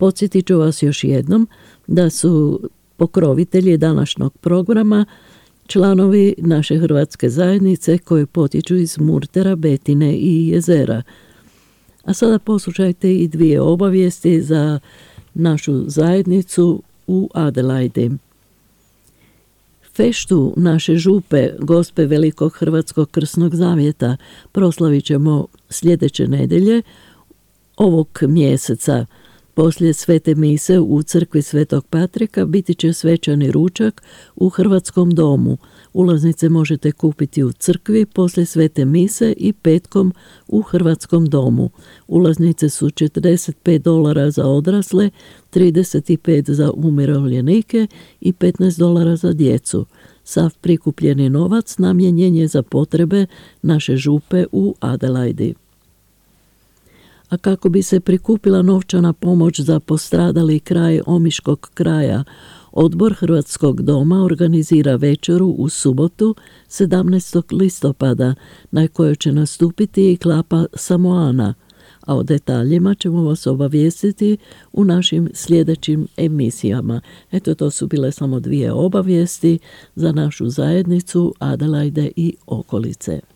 Podsjetit ću vas još jednom da su pokrovitelji današnjeg programa članovi naše hrvatske zajednice koji potječu iz Murtera, Betine i Jezera. A sada poslušajte i dvije obavijesti za našu zajednicu u Adelaidi. Feštu naše župe, Gospe Velikog Hrvatskog krsnog zavjeta, proslavit ćemo sljedeće nedjelje ovog mjeseca. Poslije svete mise u crkvi Svetog Patrika biti će svečani ručak u Hrvatskom domu. Ulaznice možete kupiti u crkvi poslije svete mise i petkom u Hrvatskom domu. Ulaznice su $45 za odrasle, 35 za umirovljenike i $15 za djecu. Sav prikupljeni novac namijenjen je za potrebe naše župe u Adelaidi. A kako bi se prikupila novčana pomoć za postradali kraj Omiškog kraja, Odbor Hrvatskog doma organizira večeru u subotu 17. listopada na kojoj će nastupiti i klapa Samoana, a o detaljima ćemo vas obavijestiti u našim sljedećim emisijama. Eto, to su bile samo dvije obavijesti za našu zajednicu Adelaide i okolice.